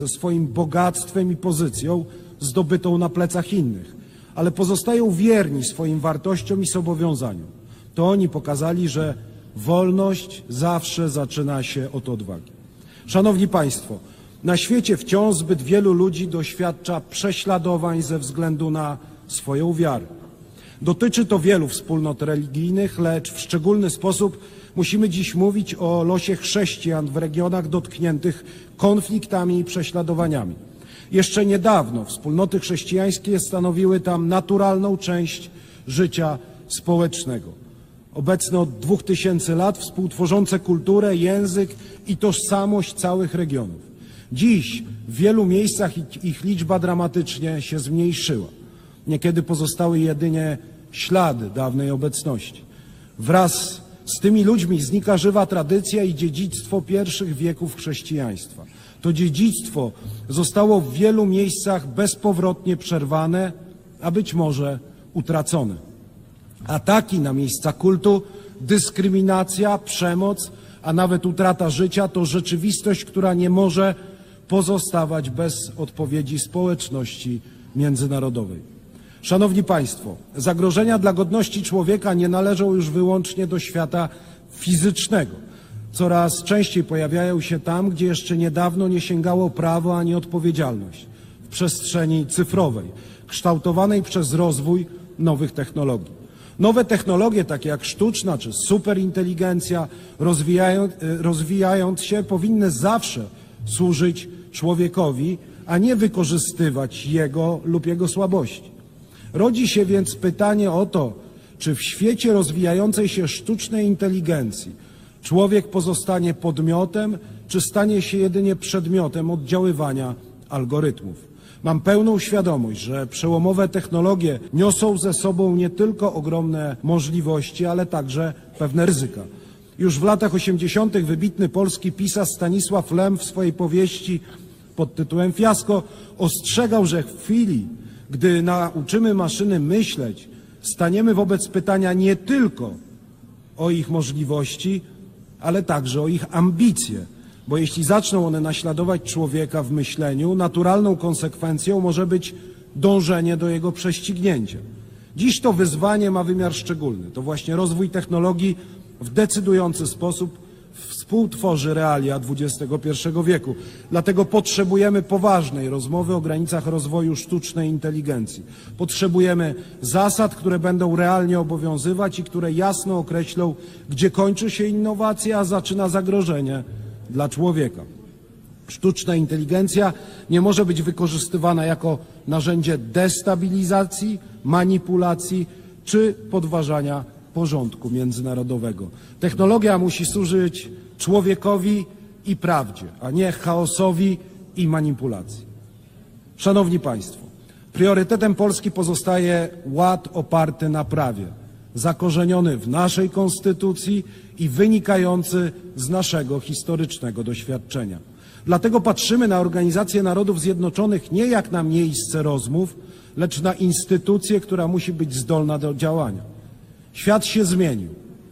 ze swoim bogactwem i pozycją zdobytą na plecach innych, ale pozostają wierni swoim wartościom i zobowiązaniom. To oni pokazali, że wolność zawsze zaczyna się od odwagi. Szanowni Państwo, na świecie wciąż zbyt wielu ludzi doświadcza prześladowań ze względu na swoją wiarę. Dotyczy to wielu wspólnot religijnych, lecz w szczególny sposób musimy dziś mówić o losie chrześcijan w regionach dotkniętych konfliktami i prześladowaniami. Jeszcze niedawno wspólnoty chrześcijańskie stanowiły tam naturalną część życia społecznego. Obecne od 2000 lat współtworzące kulturę, język i tożsamość całych regionów. Dziś w wielu miejscach ich liczba dramatycznie się zmniejszyła. Niekiedy pozostały jedynie ślady dawnej obecności. Wraz z tymi ludźmi znika żywa tradycja i dziedzictwo pierwszych wieków chrześcijaństwa. To dziedzictwo zostało w wielu miejscach bezpowrotnie przerwane, a być może utracone. Ataki na miejsca kultu, dyskryminacja, przemoc, a nawet utrata życia to rzeczywistość, która nie może pozostawać bez odpowiedzi społeczności międzynarodowej. Szanowni Państwo, zagrożenia dla godności człowieka nie należą już wyłącznie do świata fizycznego. Coraz częściej pojawiają się tam, gdzie jeszcze niedawno nie sięgało prawo ani odpowiedzialność, w przestrzeni cyfrowej, kształtowanej przez rozwój nowych technologii. Nowe technologie, takie jak sztuczna czy superinteligencja, rozwijając się, powinny zawsze służyć człowiekowi, a nie wykorzystywać jego lub jego słabości. Rodzi się więc pytanie o to, czy w świecie rozwijającej się sztucznej inteligencji człowiek pozostanie podmiotem, czy stanie się jedynie przedmiotem oddziaływania algorytmów. Mam pełną świadomość, że przełomowe technologie niosą ze sobą nie tylko ogromne możliwości, ale także pewne ryzyka. Już w latach 80. wybitny polski pisarz Stanisław Lem w swojej powieści pod tytułem Fiasko ostrzegał, że w chwili, gdy nauczymy maszyny myśleć, staniemy wobec pytania nie tylko o ich możliwości, ale także o ich ambicje. Bo jeśli zaczną one naśladować człowieka w myśleniu, naturalną konsekwencją może być dążenie do jego prześcignięcia. Dziś to wyzwanie ma wymiar szczególny. To właśnie rozwój technologii w decydujący sposób współtworzy realia XXI wieku. Dlatego potrzebujemy poważnej rozmowy o granicach rozwoju sztucznej inteligencji. Potrzebujemy zasad, które będą realnie obowiązywać i które jasno określą, gdzie kończy się innowacja, a zaczyna zagrożenie dla człowieka. Sztuczna inteligencja nie może być wykorzystywana jako narzędzie destabilizacji, manipulacji czy podważania porządku międzynarodowego. Technologia musi służyć człowiekowi i prawdzie, a nie chaosowi i manipulacji. Szanowni Państwo, priorytetem Polski pozostaje ład oparty na prawie, zakorzeniony w naszej konstytucji i wynikający z naszego historycznego doświadczenia. Dlatego patrzymy na Organizację Narodów Zjednoczonych nie jak na miejsce rozmów, lecz na instytucję, która musi być zdolna do działania. Świat się zmienił.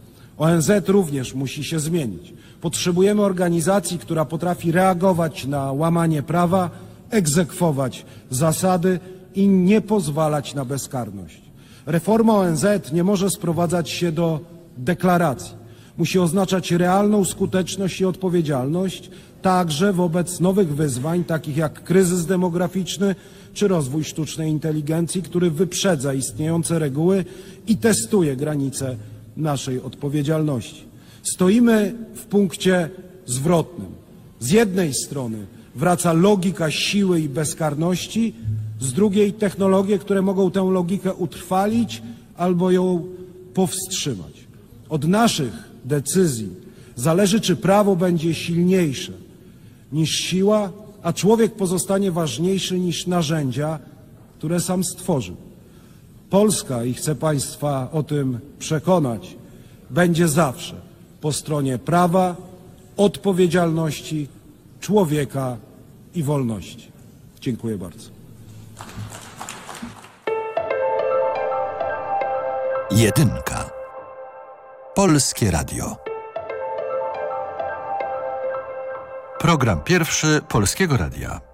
ONZ również musi się zmienić. Potrzebujemy organizacji, która potrafi reagować na łamanie prawa, egzekwować zasady i nie pozwalać na bezkarność. Reforma ONZ nie może sprowadzać się do deklaracji. Musi oznaczać realną skuteczność i odpowiedzialność, także wobec nowych wyzwań, takich jak kryzys demograficzny czy rozwój sztucznej inteligencji, który wyprzedza istniejące reguły i testuje granice naszej odpowiedzialności. Stoimy w punkcie zwrotnym. Z jednej strony wraca logika siły i bezkarności, z drugiej technologie, które mogą tę logikę utrwalić albo ją powstrzymać. Od naszych decyzji zależy, czy prawo będzie silniejsze niż siła, a człowiek pozostanie ważniejszy niż narzędzia, które sam stworzył. Polska, i chcę Państwa o tym przekonać, będzie zawsze po stronie prawa, odpowiedzialności, człowieka i wolności. Dziękuję bardzo. Jedynka. Polskie Radio. Program pierwszy Polskiego Radia.